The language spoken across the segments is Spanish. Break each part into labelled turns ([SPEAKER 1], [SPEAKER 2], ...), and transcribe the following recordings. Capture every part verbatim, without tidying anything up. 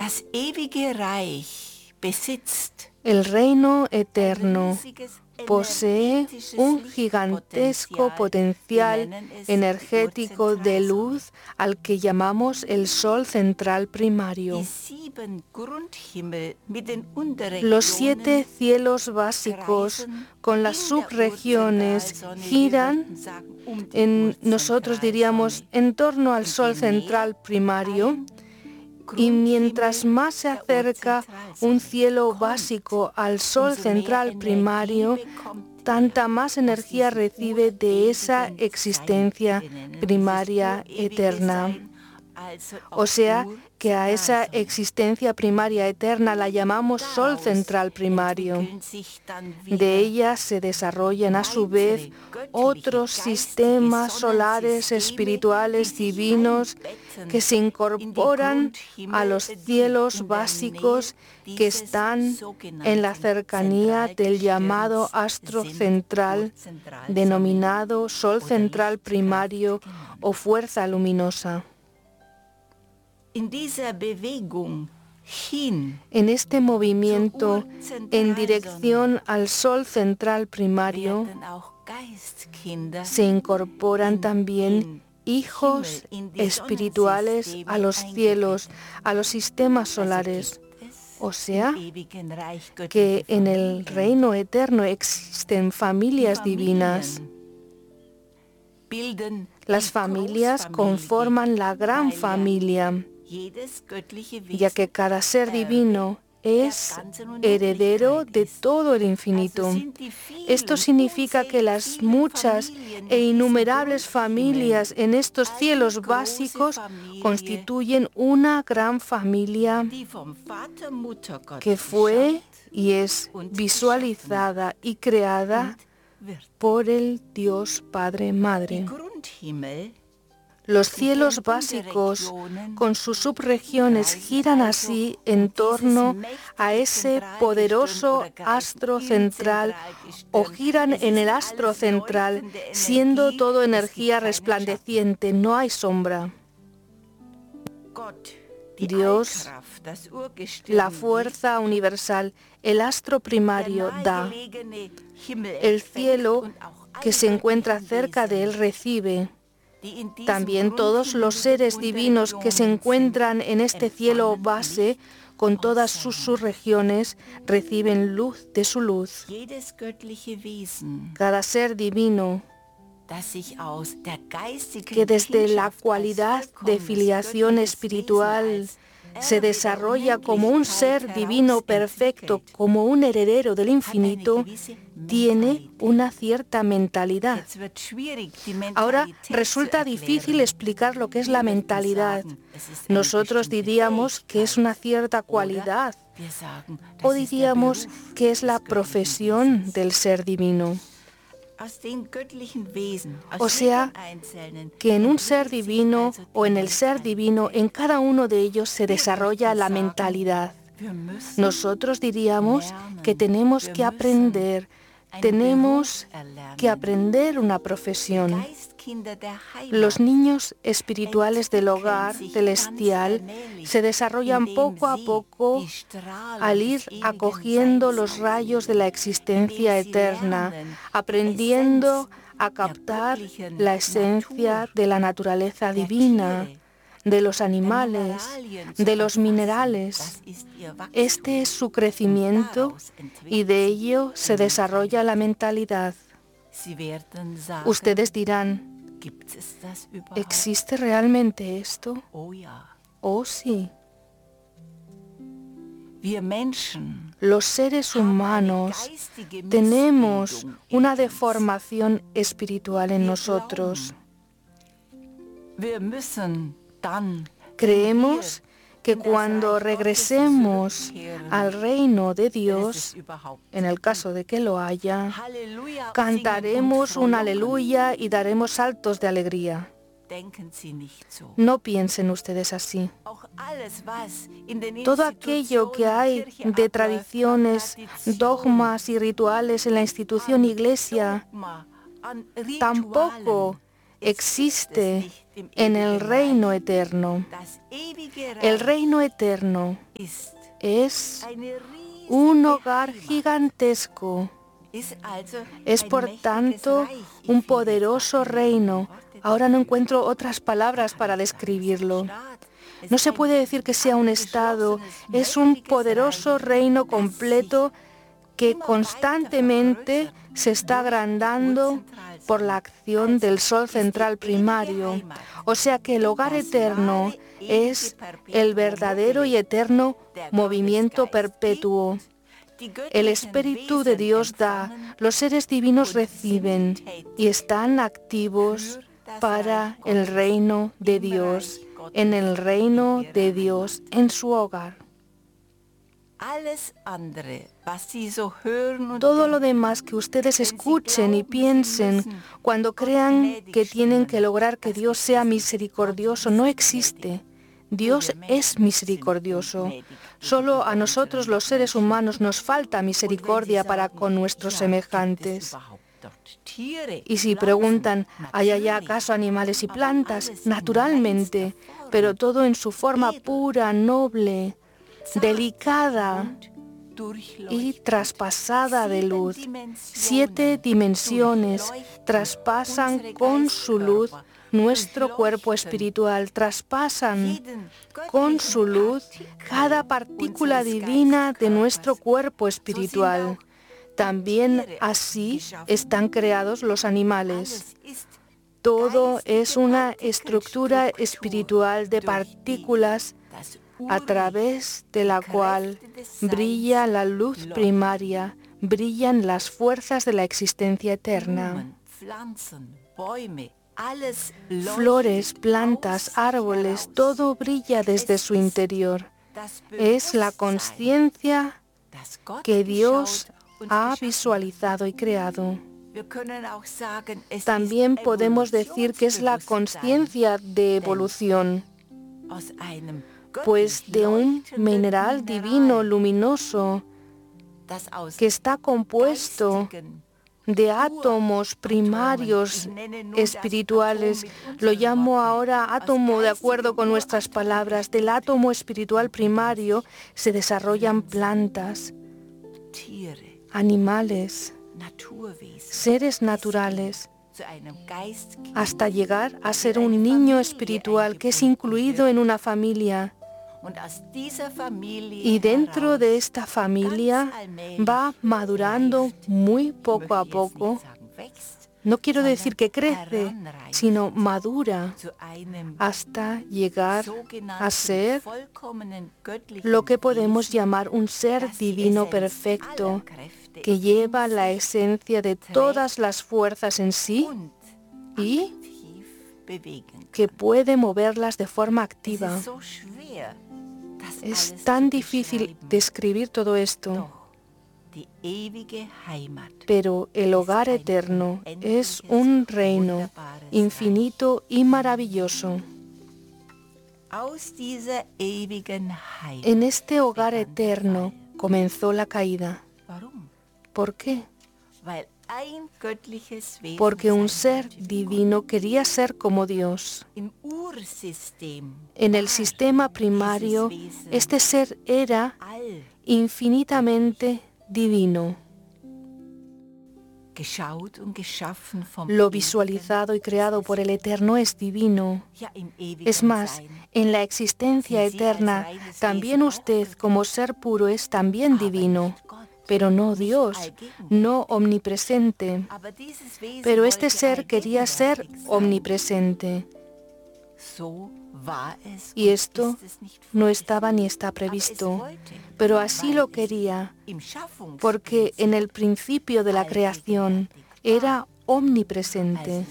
[SPEAKER 1] Das ewige Reich besitzt
[SPEAKER 2] El reino eterno posee un gigantesco potencial energético de luz al que llamamos el Sol central primario. Los siete cielos básicos con las subregiones giran, en, nosotros diríamos, en torno al Sol central primario, y mientras más se acerca un cielo básico al Sol central primario, tanta más energía recibe de esa existencia primaria eterna. O sea, que a esa existencia primaria eterna la llamamos Sol central primario. De ella se desarrollan a su vez otros sistemas solares espirituales divinos que se incorporan a los cielos básicos que están en la cercanía del llamado astro central, denominado Sol central primario o fuerza luminosa. En este movimiento en dirección al Sol central primario se incorporan también hijos espirituales a los cielos, a los sistemas solares. O sea, que en el reino eterno existen familias divinas. Las familias conforman la gran familia, ya que cada ser divino es heredero de todo el infinito. Esto significa que las muchas e innumerables familias en estos cielos básicos constituyen una gran familia que fue y es visualizada y creada por el Dios Padre Madre. Los cielos básicos con sus subregiones giran así en torno a ese poderoso astro central o giran en el astro central, siendo todo energía resplandeciente, no hay sombra. Dios, la fuerza universal, el astro primario da. El cielo que se encuentra cerca de él recibe. También todos los seres divinos que se encuentran en este cielo base, con todas sus subregiones, reciben luz de su luz. Cada ser divino que desde la cualidad de filiación espiritual se desarrolla como un ser divino perfecto, como un heredero del infinito, tiene una cierta mentalidad. Ahora resulta difícil explicar lo que es la mentalidad. Nosotros diríamos que es una cierta cualidad, o diríamos que es la profesión del ser divino. O sea, que en un ser divino o en el ser divino, en cada uno de ellos se desarrolla la mentalidad. Nosotros diríamos que tenemos que aprender, tenemos que aprender una profesión. Los niños espirituales del hogar celestial se desarrollan poco a poco al ir acogiendo los rayos de la existencia eterna, aprendiendo a captar la esencia de la naturaleza divina, de los animales, de los minerales. Este es su crecimiento y de ello se desarrolla la mentalidad. Ustedes dirán, ¿existe realmente esto? Oh, sí. Los seres humanos tenemos una deformación espiritual en nosotros. Creemos que cuando regresemos al reino de Dios, en el caso de que lo haya, cantaremos un aleluya y daremos saltos de alegría. No piensen ustedes así. Todo aquello que hay de tradiciones, dogmas y rituales en la institución iglesia tampoco existe en el reino eterno. El reino eterno es un hogar gigantesco. Es por tanto un poderoso reino. Ahora no encuentro otras palabras para describirlo. No se puede decir que sea un estado, es un poderoso reino completo que constantemente se está agrandando por la acción del sol central primario. O sea que el hogar eterno es el verdadero y eterno movimiento perpetuo. El Espíritu de Dios da, los seres divinos reciben y están activos para el reino de Dios, en el reino de Dios, en su hogar. Todo lo demás que ustedes escuchen y piensen cuando crean que tienen que lograr que Dios sea misericordioso no existe. Dios es misericordioso. Solo a nosotros los seres humanos nos falta misericordia para con nuestros semejantes. Y si preguntan, ¿hay allá acaso animales y plantas? Naturalmente, pero todo en su forma pura, noble, delicada y traspasada de luz. Siete dimensiones traspasan con su luz nuestro cuerpo espiritual, traspasan con su luz cada partícula divina de nuestro cuerpo espiritual. También así están creados los animales. Todo es una estructura espiritual de partículas a través de la cual brilla la luz primaria, brillan las fuerzas de la existencia eterna. Flores, plantas, árboles, todo brilla desde su interior. Es la conciencia que Dios ha visualizado y creado. También podemos decir que es la conciencia de evolución, pues de un mineral divino luminoso que está compuesto de átomos primarios espirituales. Lo llamo ahora átomo de acuerdo con nuestras palabras. Del átomo espiritual primario se desarrollan plantas, animales, seres naturales, hasta llegar a ser un niño espiritual que es incluido en una familia. Y dentro de esta familia va madurando muy poco a poco. No quiero decir que crece, sino madura hasta llegar a ser lo que podemos llamar un ser divino perfecto, que lleva la esencia de todas las fuerzas en sí y que puede moverlas de forma activa. Es tan difícil describir todo esto, pero el hogar eterno es un reino infinito y maravilloso. En este hogar eterno comenzó la caída. ¿Por qué? Porque un ser divino quería ser como Dios. En el sistema primario, este ser era infinitamente divino. Lo visualizado y creado por el Eterno es divino. Es más, en la existencia eterna, también usted como ser puro es también divino. Pero no Dios, no omnipresente. Pero este ser quería ser omnipresente. Y esto no estaba ni está previsto, pero así lo quería, porque en el principio de la creación era omnipresente.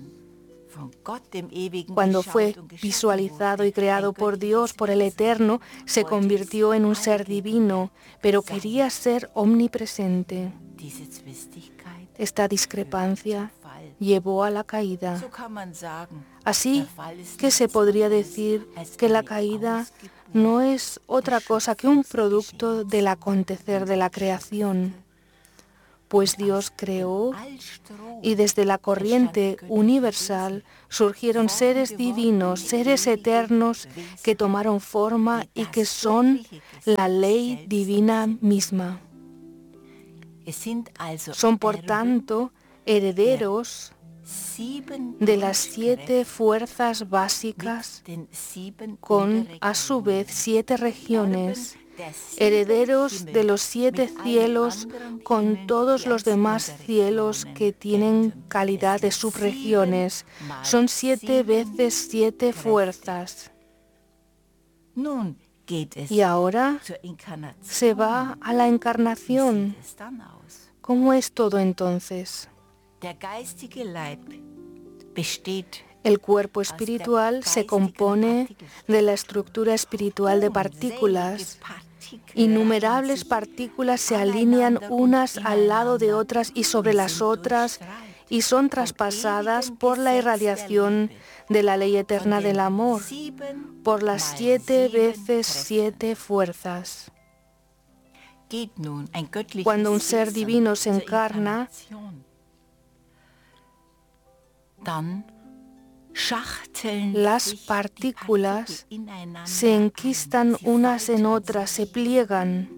[SPEAKER 2] Cuando fue visualizado y creado por Dios, por el Eterno, se convirtió en un ser divino, pero quería ser omnipresente. Esta discrepancia llevó a la caída. Así que se podría decir que la caída no es otra cosa que un producto del acontecer de la creación. pues Dios creó y desde la corriente universal surgieron seres divinos, seres eternos que tomaron forma y que son la ley divina misma. Son, por tanto, herederos de las siete fuerzas básicas con, a su vez, siete regiones, herederos de los siete cielos con todos los demás cielos que tienen calidad de subregiones. Son siete veces siete fuerzas. Y ahora se va a la encarnación. ¿Cómo es todo entonces? El cuerpo espiritual se compone de la estructura espiritual de partículas. Innumerables partículas se alinean unas al lado de otras y sobre las otras y son traspasadas por la irradiación de la ley eterna del amor, por las siete veces siete fuerzas. Cuando un ser divino se encarna, las partículas se enquistan unas en otras, se pliegan.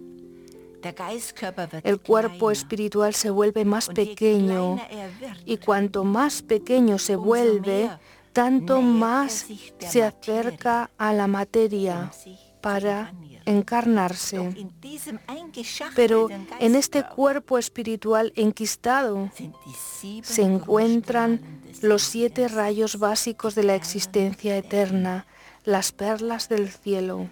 [SPEAKER 2] El cuerpo espiritual se vuelve más pequeño y cuanto más pequeño se vuelve, tanto más se acerca a la materia para encarnarse. Pero en este cuerpo espiritual enquistado se encuentran los siete rayos básicos de la existencia eterna, las perlas del cielo.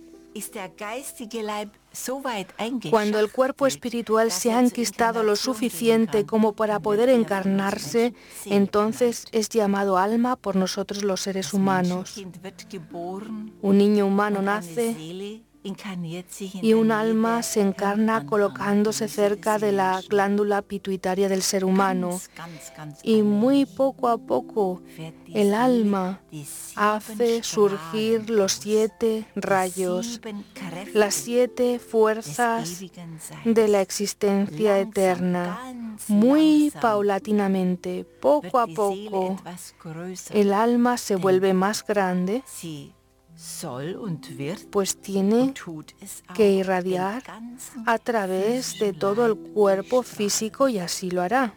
[SPEAKER 2] Cuando el cuerpo espiritual se ha enquistado lo suficiente como para poder encarnarse, entonces es llamado alma por nosotros los seres humanos. Un niño humano nace y un alma se encarna colocándose cerca de la glándula pituitaria del ser humano. Y muy poco a poco el alma hace surgir los siete rayos, las siete fuerzas de la existencia eterna. Muy paulatinamente, poco a poco, el alma se vuelve más grande, pues tiene que irradiar a través de todo el cuerpo físico y así lo hará.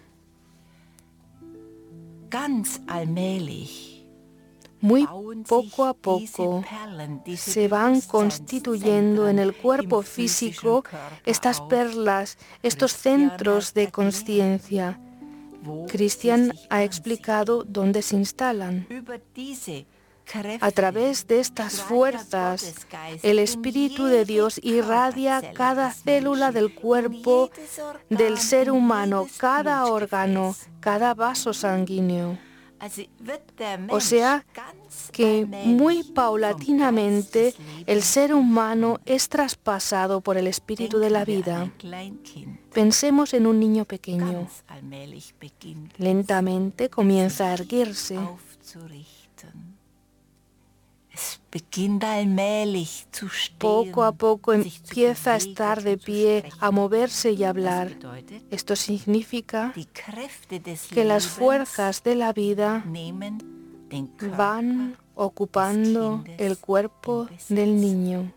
[SPEAKER 2] Muy poco a poco se van constituyendo en el cuerpo físico estas perlas, estos centros de conciencia. Christian ha explicado dónde se instalan. A través de estas fuerzas, el Espíritu de Dios irradia cada célula del cuerpo del ser humano, cada órgano, cada vaso sanguíneo. O sea que muy paulatinamente el ser humano es traspasado por el Espíritu de la vida. Pensemos en un niño pequeño. Lentamente comienza a erguirse. Poco a poco empieza a estar de pie, a moverse y a hablar. Esto significa que las fuerzas de la vida van ocupando el cuerpo del niño.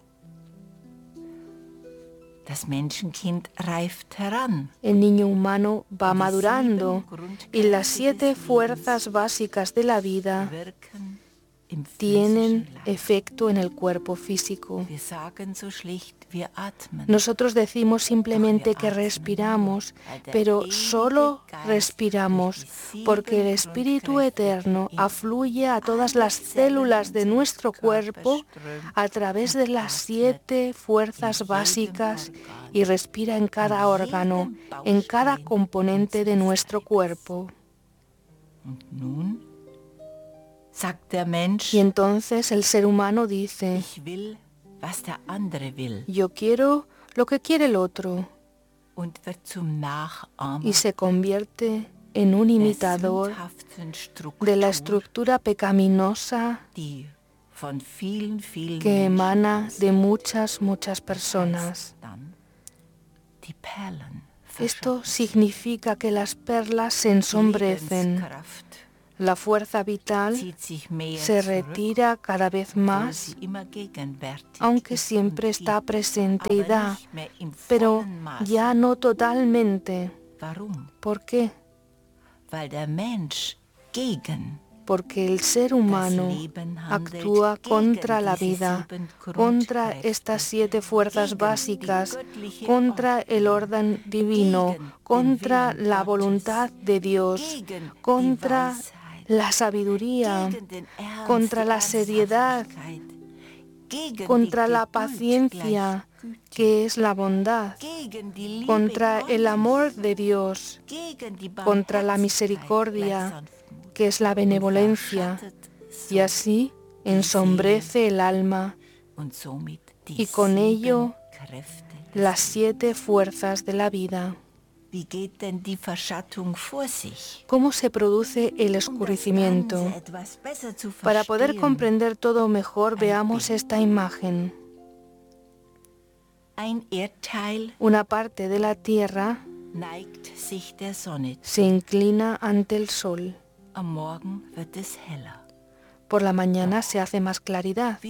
[SPEAKER 2] El niño humano va madurando y las siete fuerzas básicas de la vida tienen efecto en el cuerpo físico. Nosotros decimos simplemente que respiramos, pero solo respiramos porque el Espíritu Eterno afluye a todas las células de nuestro cuerpo a través de las siete fuerzas básicas y respira en cada órgano, en cada componente de nuestro cuerpo. Y entonces el ser humano dice, yo quiero lo que quiere el otro, y se convierte en un imitador de la estructura pecaminosa que emana de muchas, muchas personas. Esto significa que las perlas se ensombrecen. La fuerza vital se retira cada vez más, aunque siempre está presente y da, pero ya no totalmente. ¿Por qué? Porque el ser humano actúa contra la vida, contra estas siete fuerzas básicas, contra el orden divino, contra la voluntad de Dios, contra la sabiduría, contra la seriedad, contra la paciencia, que es la bondad, contra el amor de Dios, contra la misericordia, que es la benevolencia, y así ensombrece el alma, y con ello las siete fuerzas de la vida. ¿Cómo se produce el oscurecimiento? Para poder comprender todo mejor, veamos esta imagen. Una parte de la tierra se inclina ante el sol. Por la mañana se hace más claridad.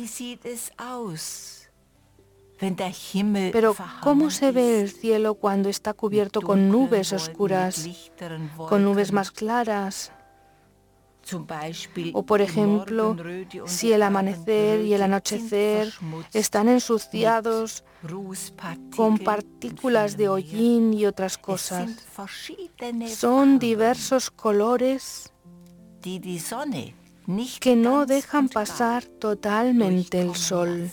[SPEAKER 2] Pero ¿cómo se ve el cielo cuando está cubierto con nubes oscuras, con nubes más claras? O por ejemplo, si el amanecer y el anochecer están ensuciados con partículas de hollín y otras cosas. Son diversos colores que no dejan pasar totalmente el sol.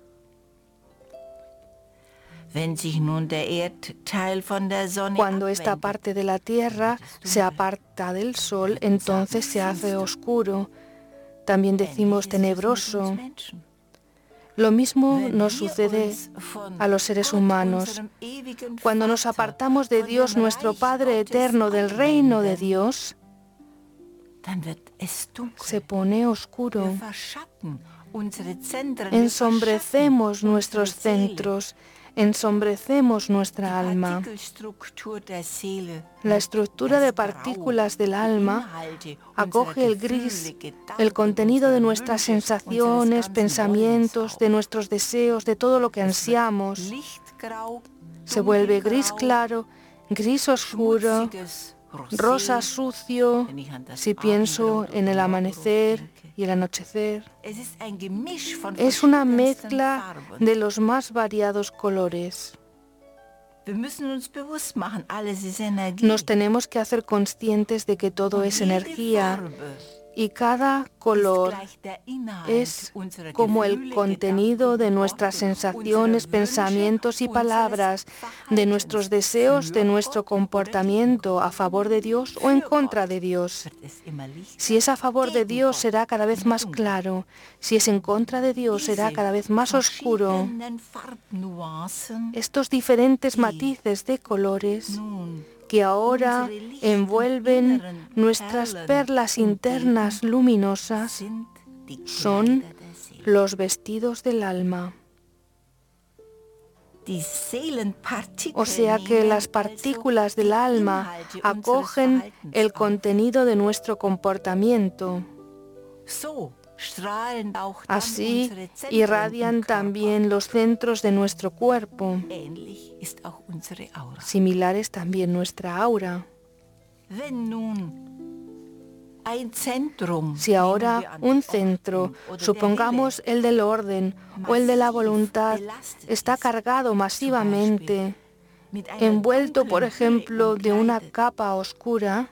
[SPEAKER 2] Cuando esta parte de la tierra se aparta del sol, entonces se hace oscuro. También decimos tenebroso. Lo mismo nos sucede a los seres humanos. Cuando nos apartamos de Dios, nuestro Padre eterno, del reino de Dios, se pone oscuro. Ensombrecemos nuestros centros, ensombrecemos nuestra alma. La estructura de partículas del alma acoge el gris, el contenido de nuestras sensaciones, pensamientos, de nuestros deseos, de todo lo que ansiamos. Se vuelve gris claro, gris oscuro, rosa sucio, si pienso en el amanecer y el anochecer. Es una mezcla de los más variados colores. Nos tenemos que hacer conscientes de que todo es energía y cada color es como el contenido de nuestras sensaciones, pensamientos y palabras, de nuestros deseos, de nuestro comportamiento a favor de Dios o en contra de Dios. Si es a favor de Dios, será cada vez más claro. Si es en contra de Dios, será cada vez más oscuro. Estos diferentes matices de colores que ahora envuelven nuestras perlas internas luminosas son los vestidos del alma. O sea que las partículas del alma acogen el contenido de nuestro comportamiento. Así irradian también los centros de nuestro cuerpo. Similares también nuestra aura. Si ahora un centro, supongamos el del orden o el de la voluntad, está cargado masivamente, envuelto, por ejemplo, de una capa oscura,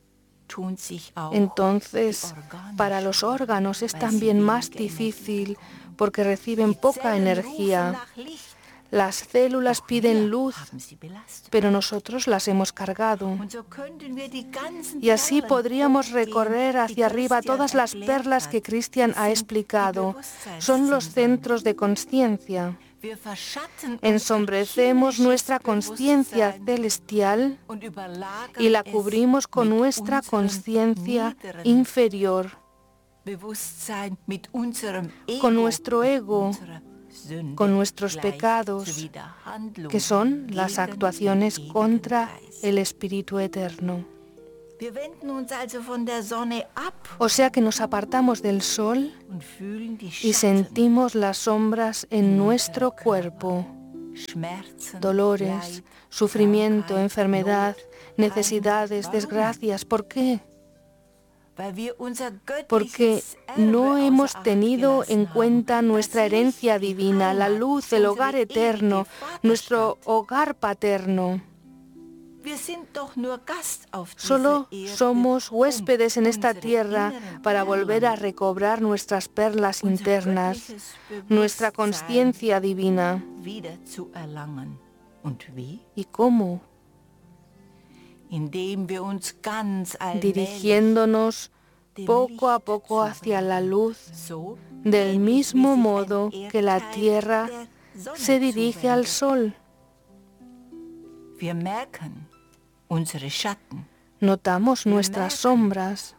[SPEAKER 2] entonces para los órganos es también más difícil porque reciben poca energía. Las células piden luz, pero nosotros las hemos cargado. Y así podríamos recorrer hacia arriba todas las perlas que Christian ha explicado. Son los centros de conciencia. Ensombrecemos nuestra conciencia celestial y la cubrimos con nuestra conciencia inferior, con nuestro ego, con nuestros pecados, que son las actuaciones contra el Espíritu Eterno. O sea que nos apartamos del sol y sentimos las sombras en nuestro cuerpo, dolores, sufrimiento, enfermedad, necesidades, desgracias. ¿Por qué? Porque no hemos tenido en cuenta nuestra herencia divina, la luz, el hogar eterno, nuestro hogar paterno. Solo somos huéspedes en esta tierra para volver a recobrar nuestras perlas internas, nuestra conciencia divina. ¿Y cómo? Dirigiéndonos poco a poco hacia la luz, del mismo modo que la tierra se dirige al sol. Notamos nuestras sombras,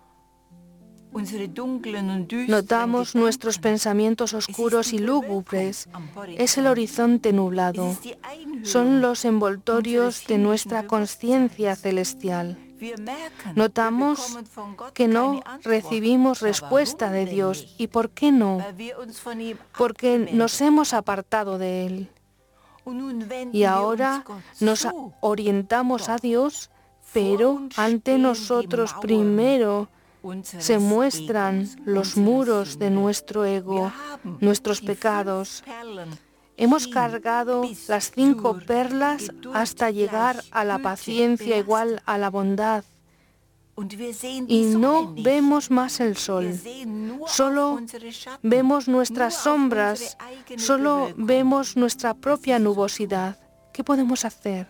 [SPEAKER 2] notamos nuestros pensamientos oscuros y lúgubres. Es el horizonte nublado, son los envoltorios de nuestra conciencia celestial. Notamos que no recibimos respuesta de Dios. ¿Y por qué no? Porque nos hemos apartado de Él. Y ahora nos orientamos a Dios, pero ante nosotros primero se muestran los muros de nuestro ego, nuestros pecados. Hemos cargado las cinco perlas hasta llegar a la paciencia igual a la bondad. Y no vemos más el sol, solo vemos nuestras sombras, solo vemos nuestra propia nubosidad. ¿Qué podemos hacer?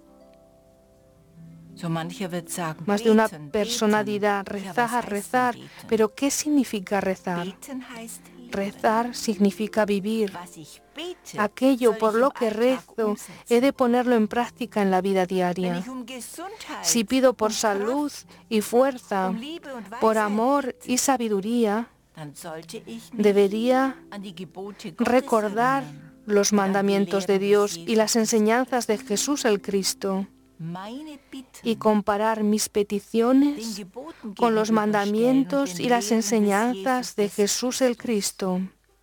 [SPEAKER 2] Más de una persona dirá, rezar, rezar, pero ¿qué significa rezar? Rezar significa vivir. Aquello por lo que rezo he de ponerlo en práctica en la vida diaria. Si pido por salud y fuerza, por amor y sabiduría, debería recordar los mandamientos de Dios y las enseñanzas de Jesús el Cristo y comparar mis peticiones con los mandamientos y las enseñanzas de Jesús el Cristo,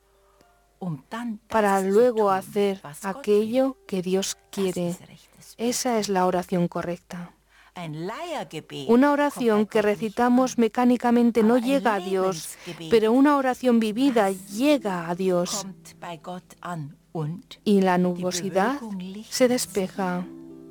[SPEAKER 2] para luego hacer aquello que Dios quiere. Esa es la oración correcta. Una oración que recitamos mecánicamente no llega a Dios, pero una oración vivida llega a Dios. Y la nubosidad se despeja.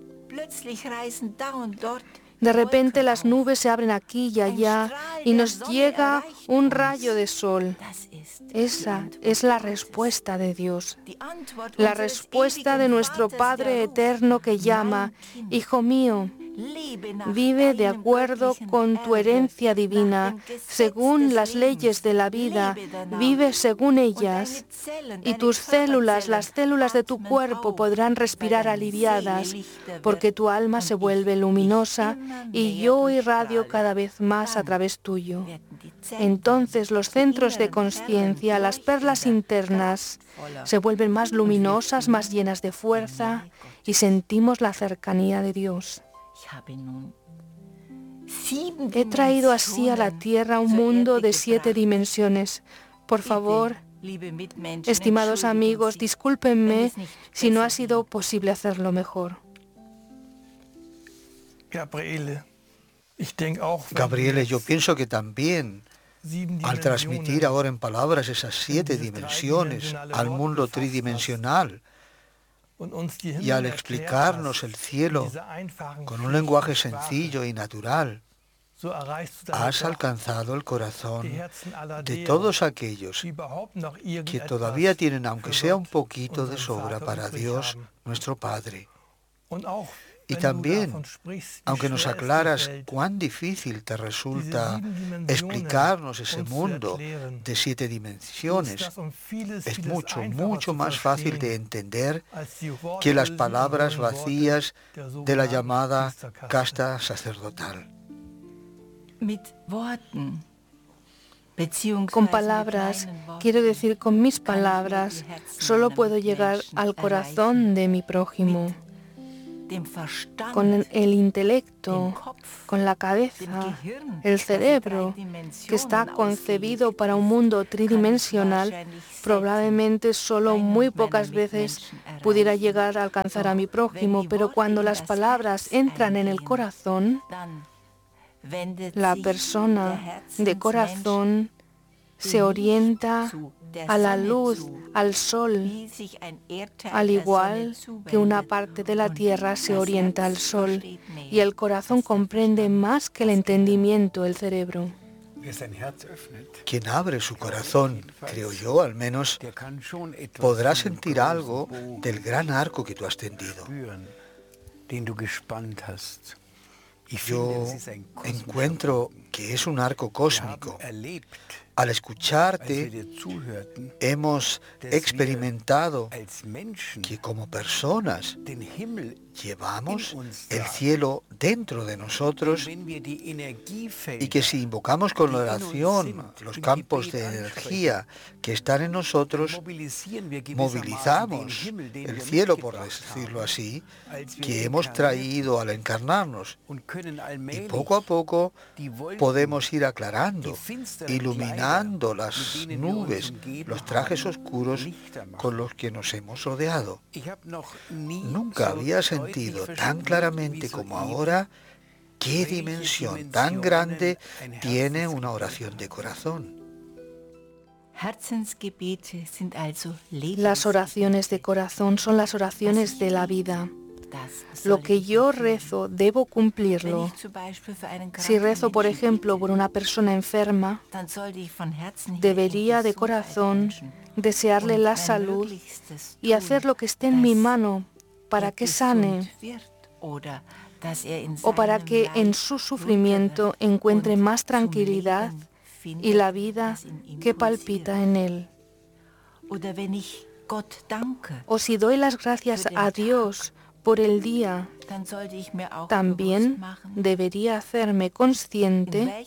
[SPEAKER 2] De repente las nubes se abren aquí y allá y nos llega un rayo de sol. Esa es la respuesta de Dios, la respuesta de nuestro Padre eterno que llama, Hijo mío, vive de acuerdo con tu herencia divina, según las leyes de la vida, vive según ellas, y tus células, las células de tu cuerpo, podrán respirar aliviadas, porque tu alma se vuelve luminosa y yo irradio cada vez más a través tuyo. Entonces los centros de conciencia, las perlas internas, se vuelven más luminosas, más llenas de fuerza, y sentimos la cercanía de Dios. He traído así a la tierra un mundo de siete dimensiones. Por favor, estimados amigos, discúlpenme si no ha sido posible hacerlo mejor.
[SPEAKER 3] Gabriele, yo pienso que también, al transmitir ahora en palabras esas siete dimensiones al mundo tridimensional, y al explicarnos el cielo con un lenguaje sencillo y natural, has alcanzado el corazón de todos aquellos que todavía tienen, aunque sea un poquito de sobra, para Dios, nuestro Padre. Y también, aunque nos aclaras cuán difícil te resulta explicarnos ese mundo de siete dimensiones, es mucho, mucho más fácil de entender que las palabras vacías de la llamada casta sacerdotal.
[SPEAKER 2] Con palabras, quiero decir, con mis palabras, solo puedo llegar al corazón de mi prójimo. Con el intelecto, con la cabeza, el cerebro, que está concebido para un mundo tridimensional, probablemente solo muy pocas veces pudiera llegar a alcanzar a mi prójimo, pero cuando las palabras entran en el corazón, la persona de corazón se orienta a la luz, al sol, al igual que una parte de la tierra se orienta al sol, y el corazón comprende más que el entendimiento, el cerebro.
[SPEAKER 3] Quien abre su corazón, creo yo al menos, podrá sentir algo del gran arco que tú has tendido. Yo encuentro que es un arco cósmico. Al escucharte, hemos experimentado que como personas llevamos el cielo dentro de nosotros y que si invocamos con la oración los campos de energía que están en nosotros, movilizamos el cielo, por decirlo así, que hemos traído al encarnarnos. Y poco a poco podemos ir aclarando, iluminando las nubes, los trajes oscuros con los que nos hemos rodeado. Nunca había sentido tan claramente como ahora qué dimensión tan grande tiene una oración de corazón.
[SPEAKER 2] Las oraciones de corazón son las oraciones de la vida. Lo que yo rezo, debo cumplirlo. Si rezo, por ejemplo, por una persona enferma, debería de corazón desearle la salud y hacer lo que esté en mi mano para que sane o para que en su sufrimiento encuentre más tranquilidad y la vida que palpita en él. O si doy las gracias a Dios por el día, también debería hacerme consciente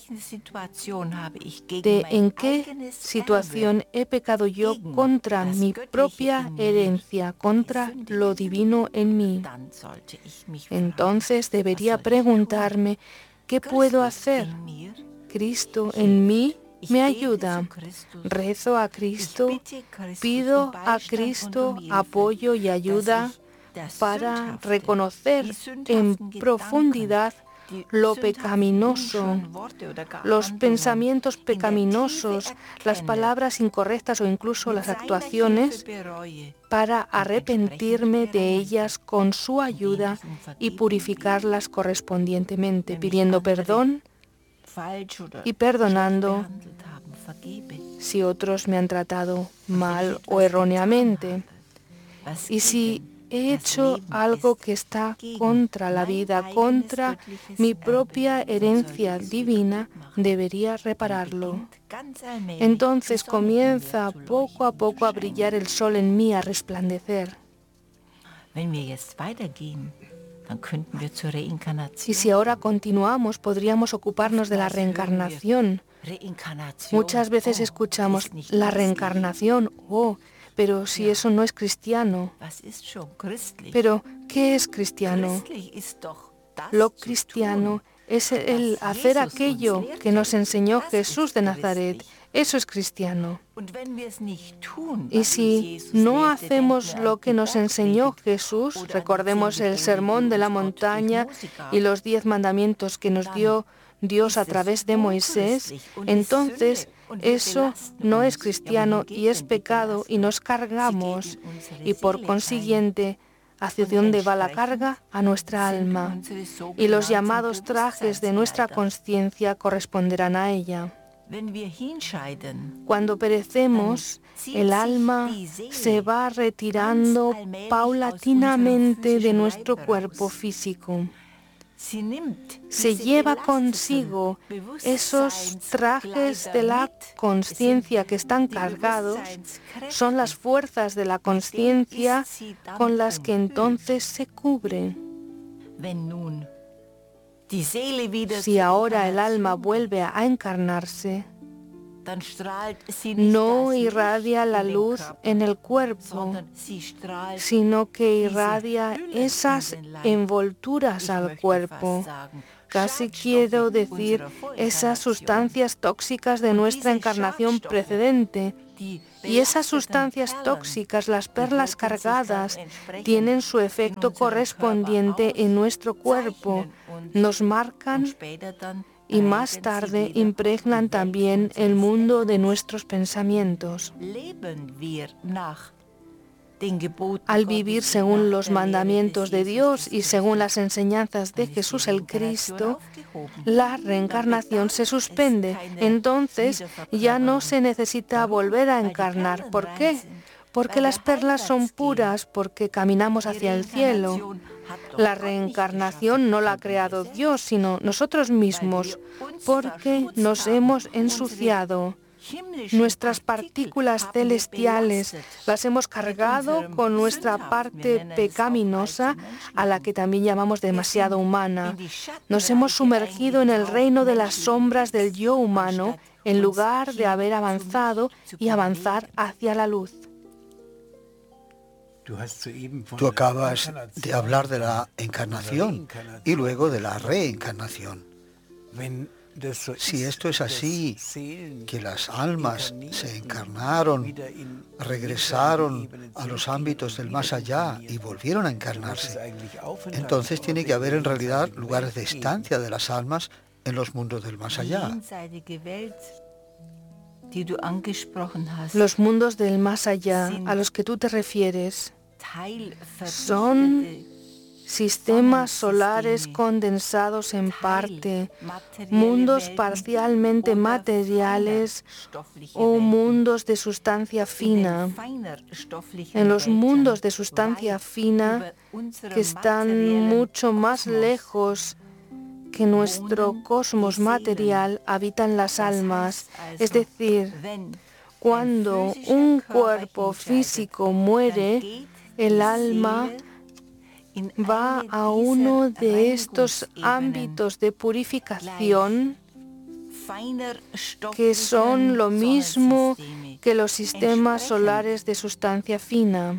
[SPEAKER 2] de en qué situación he pecado yo contra mi propia herencia, contra lo divino en mí. Entonces debería preguntarme, ¿qué puedo hacer? Cristo en mí me ayuda. Rezo a Cristo, pido a Cristo apoyo y ayuda para reconocer en profundidad lo pecaminoso, los pensamientos pecaminosos, las palabras incorrectas o incluso las actuaciones, para arrepentirme de ellas con su ayuda y purificarlas correspondientemente, pidiendo perdón y perdonando si otros me han tratado mal o erróneamente. Y si he hecho algo que está contra la vida, contra mi propia herencia divina, debería repararlo. Entonces comienza poco a poco a brillar el sol en mí, a resplandecer. Y si ahora continuamos, podríamos ocuparnos de la reencarnación. Muchas veces escuchamos la reencarnación, oh, pero si eso no es cristiano. Pero, ¿qué es cristiano? Lo cristiano es el hacer aquello que nos enseñó Jesús de Nazaret. Eso es cristiano. Y si no hacemos lo que nos enseñó Jesús, recordemos el sermón de la montaña y los diez mandamientos que nos dio Dios a través de Moisés, entonces eso no es cristiano y es pecado y nos cargamos y por consiguiente hacia dónde va la carga, a nuestra alma, y los llamados trajes de nuestra conciencia corresponderán a ella. Cuando perecemos, el alma se va retirando paulatinamente de nuestro cuerpo físico. Se lleva consigo esos trajes de la conciencia que están cargados, son las fuerzas de la conciencia con las que entonces se cubre. Si ahora el alma vuelve a encarnarse, no irradia la luz en el cuerpo, sino que irradia esas envolturas al cuerpo. Casi quiero decir esas sustancias tóxicas de nuestra encarnación precedente. Y esas sustancias tóxicas, las perlas cargadas, tienen su efecto correspondiente en nuestro cuerpo, nos marcan y más tarde impregnan también el mundo de nuestros pensamientos. Al vivir según los mandamientos de Dios y según las enseñanzas de Jesús el Cristo, la reencarnación se suspende. Entonces ya no se necesita volver a encarnar. ¿Por qué? Porque las perlas son puras, porque caminamos hacia el cielo. La reencarnación no la ha creado Dios, sino nosotros mismos, porque nos hemos ensuciado. Nuestras partículas celestiales las hemos cargado con nuestra parte pecaminosa, a la que también llamamos demasiado humana. Nos hemos sumergido en el reino de las sombras del yo humano, en lugar de haber avanzado y avanzar hacia la luz.
[SPEAKER 3] Tú acabas de hablar de la encarnación y luego de la reencarnación. Si esto es así, que las almas se encarnaron, regresaron a los ámbitos del más allá y volvieron a encarnarse, entonces tiene que haber en realidad lugares de estancia de las almas en los mundos del más allá.
[SPEAKER 2] Los mundos del más allá a los que tú te refieres son sistemas solares condensados en parte, mundos parcialmente materiales o mundos de sustancia fina. En los mundos de sustancia fina, que están mucho más lejos que nuestro cosmos material, habitan las almas. Es decir, cuando un cuerpo físico muere, el alma va a uno de estos ámbitos de purificación que son lo mismo que los sistemas solares de sustancia fina.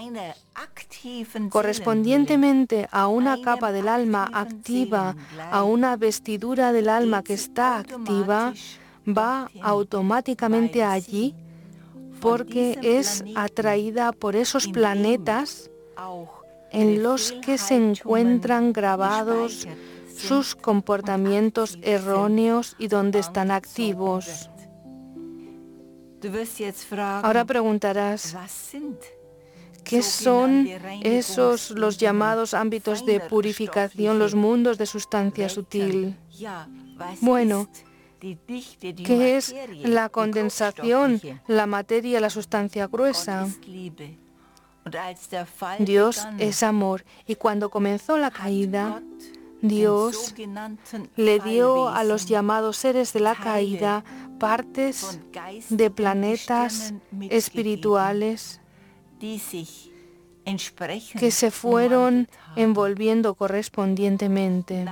[SPEAKER 2] Correspondientemente a una capa del alma activa, a una vestidura del alma que está activa, va automáticamente allí porque es atraída por esos planetas en los que se encuentran grabados sus comportamientos erróneos y donde están activos. Ahora preguntarás, ¿qué son esos los llamados ámbitos de purificación, los mundos de sustancia sutil? Bueno, ¿qué es la condensación, la materia, la sustancia gruesa? Dios es amor, y cuando comenzó la caída, Dios le dio a los llamados seres de la caída partes de planetas espirituales que se fueron envolviendo correspondientemente.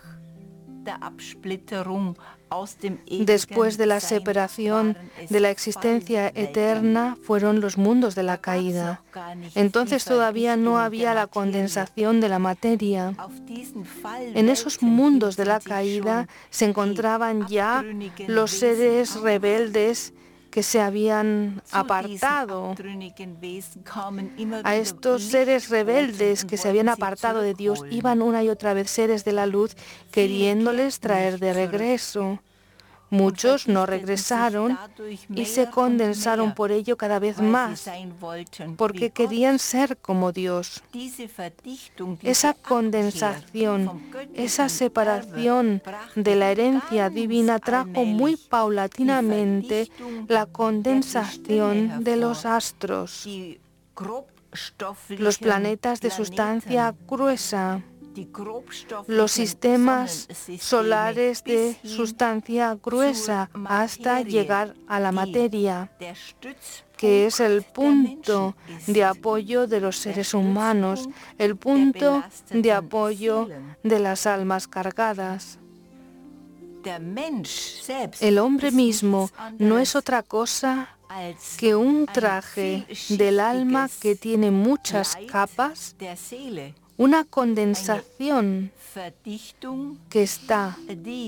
[SPEAKER 2] Después de la separación de la existencia eterna fueron los mundos de la caída. Entonces todavía no había la condensación de la materia. En esos mundos de la caída se encontraban ya los seres rebeldes que se habían apartado. A estos seres rebeldes que se habían apartado de Dios iban una y otra vez seres de la luz queriéndoles traer de regreso. Muchos no regresaron y se condensaron por ello cada vez más, porque querían ser como Dios. Esa condensación, esa separación de la herencia divina trajo muy paulatinamente la condensación de los astros, los planetas de sustancia gruesa, los sistemas solares de sustancia gruesa, hasta llegar a la materia, que es el punto de apoyo de los seres humanos, el punto de apoyo de las almas cargadas. El hombre mismo no es otra cosa que un traje del alma que tiene muchas capas, una condensación que está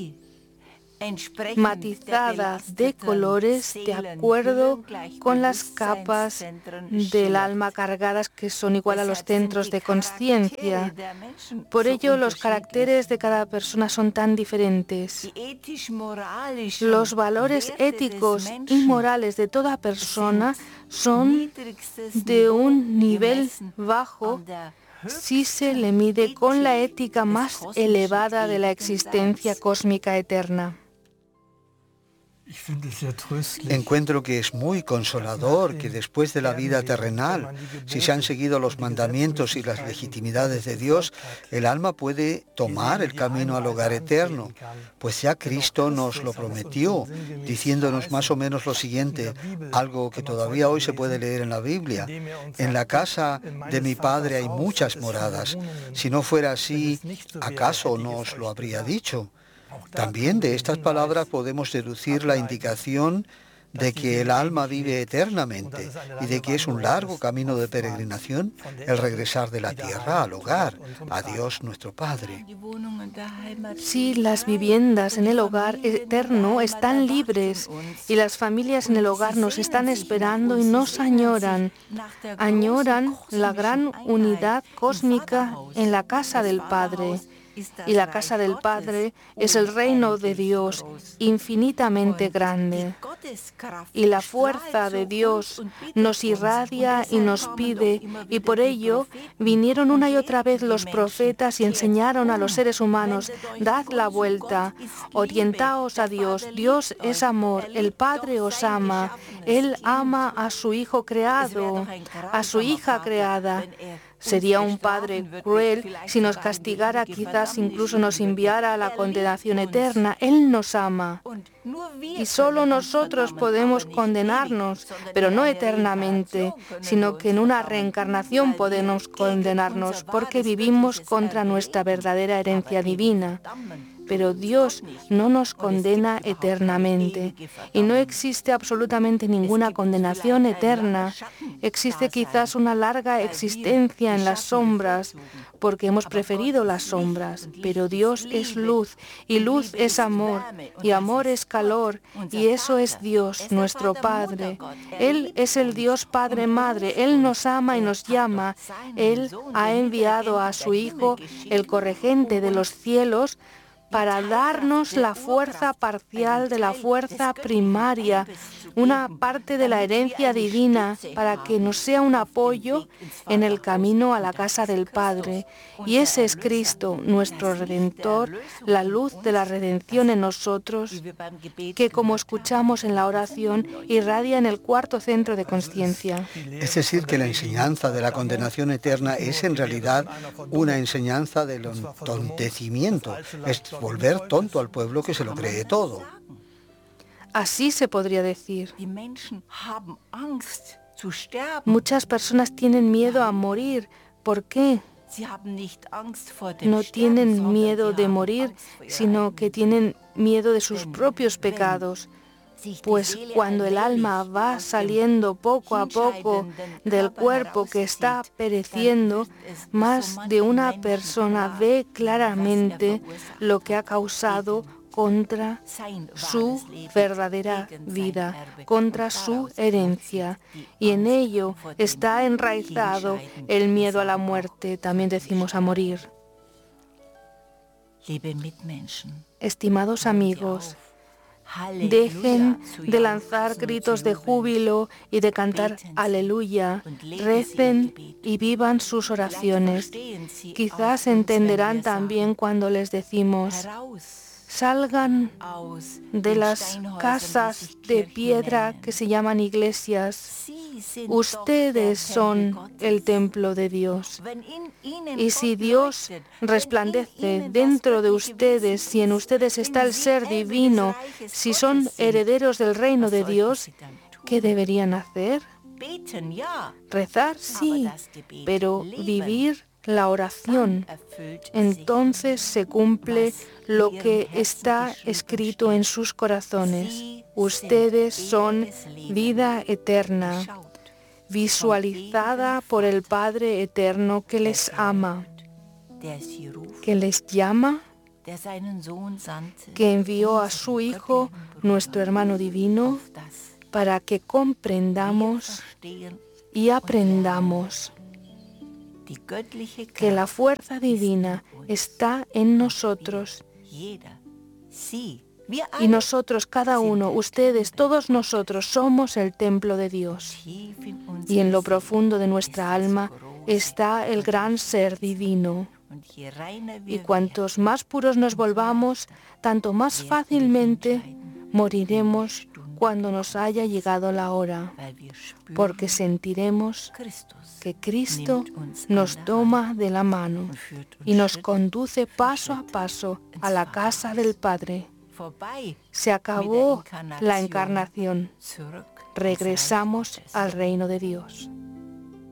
[SPEAKER 2] matizada de colores de acuerdo con las capas del alma cargadas que son igual a los centros de conciencia. Por ello, los caracteres de cada persona son tan diferentes. Los valores éticos y morales de toda persona son de un nivel bajo si se le mide con la ética más elevada de la existencia cósmica eterna.
[SPEAKER 3] Encuentro que es muy consolador que después de la vida terrenal, si se han seguido los mandamientos y las legitimidades de Dios, el alma puede tomar el camino al hogar eterno, pues ya Cristo nos lo prometió, diciéndonos más o menos lo siguiente, algo que todavía hoy se puede leer en la Biblia: en la casa de mi Padre hay muchas moradas. Si no fuera así, ¿acaso no os lo habría dicho? También de estas palabras podemos deducir la indicación de que el alma vive eternamente y de que es un largo camino de peregrinación el regresar de la tierra al hogar, a Dios nuestro Padre.
[SPEAKER 2] Sí, las viviendas en el hogar eterno están libres y las familias en el hogar nos están esperando y nos añoran. Añoran la gran unidad cósmica en la casa del Padre. Y la casa del Padre es el reino de Dios infinitamente grande. Y la fuerza de Dios nos irradia y nos pide, y por ello vinieron una y otra vez los profetas y enseñaron a los seres humanos: dad la vuelta, orientaos a Dios. Dios es amor, el Padre os ama, Él ama a su Hijo creado, a su hija creada. Sería un padre cruel si nos castigara, quizás incluso nos enviara a la condenación eterna. Él nos ama. Y solo nosotros podemos condenarnos, pero no eternamente, sino que en una reencarnación podemos condenarnos, porque vivimos contra nuestra verdadera herencia divina. Pero Dios no nos condena eternamente y no existe absolutamente ninguna condenación eterna. Existe quizás una larga existencia en las sombras, porque hemos preferido las sombras, pero Dios es luz y luz es amor y amor es calor y eso es Dios, nuestro Padre. Él es el Dios Padre Madre, Él nos ama y nos llama. Él ha enviado a su Hijo, el corregente de los cielos, para darnos la fuerza parcial de la fuerza primaria, una parte de la herencia divina, para que nos sea un apoyo en el camino a la casa del Padre. Y ese es Cristo, nuestro Redentor, la luz de la redención en nosotros, que, como escuchamos en la oración, irradia en el cuarto centro de conciencia.
[SPEAKER 3] Es decir, que la enseñanza de la condenación eterna es en realidad una enseñanza del entontecimiento, es volver tonto al pueblo que se lo cree todo.
[SPEAKER 2] Así se podría decir. Muchas personas tienen miedo a morir. ¿Por qué? No tienen miedo de morir, sino que tienen miedo de sus propios pecados. Pues cuando el alma va saliendo poco a poco del cuerpo que está pereciendo, más de una persona ve claramente lo que ha causado contra su verdadera vida, contra su herencia. Y en ello está enraizado el miedo a la muerte, también decimos a morir. Estimados amigos, dejen de lanzar gritos de júbilo y de cantar aleluya, recen y vivan sus oraciones. Quizás entenderán también cuando les decimos: salgan de las casas de piedra que se llaman iglesias. Ustedes son el templo de Dios. Y si Dios resplandece dentro de ustedes, si en ustedes está el ser divino, si son herederos del reino de Dios, ¿qué deberían hacer? Rezar, sí, pero vivir la oración, entonces se cumple lo que está escrito en sus corazones. Ustedes son vida eterna, visualizada por el Padre eterno que les ama, que les llama, que envió a su Hijo, nuestro hermano divino, para que comprendamos y aprendamos que la fuerza divina está en nosotros y nosotros, cada uno, ustedes, todos nosotros, somos el templo de Dios. Y en lo profundo de nuestra alma está el gran ser divino. Y cuantos más puros nos volvamos, tanto más fácilmente moriremos cuando nos haya llegado la hora, porque sentiremos que Cristo nos toma de la mano y nos conduce paso a paso a la casa del Padre. Se acabó la encarnación. Regresamos al reino de Dios.